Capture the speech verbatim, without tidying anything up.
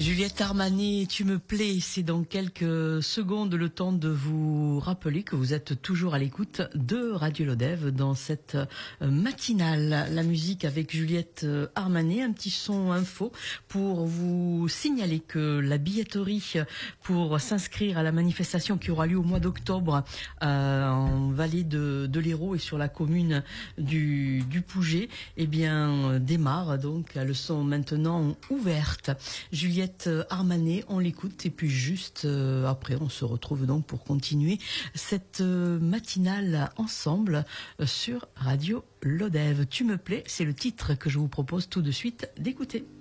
Juliette Armanet, tu me plais, c'est dans quelques secondes le temps de vous rappeler que vous êtes toujours à l'écoute de Radio Lodève dans cette matinale. La musique avec Juliette Armanet, un petit son info pour vous signaler que la billetterie pour s'inscrire à la manifestation qui aura lieu au mois d'octobre euh, en vallée de, de l'Hérault et sur la commune du, du Pouget, eh bien démarre, donc elles sont maintenant ouvertes. Juliette Armanet, on l'écoute et puis juste euh, après on se retrouve donc pour continuer cette euh, matinale ensemble euh, sur Radio Lodève. Tu me plais, c'est le titre que je vous propose tout de suite d'écouter.